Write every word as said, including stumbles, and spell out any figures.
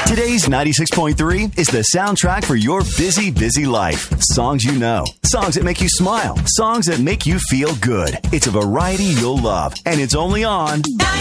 Today's ninety-six point three is the soundtrack for your busy, busy life. Songs you know. Songs that make you smile. Songs that make you feel good. It's a variety you'll love. And it's only on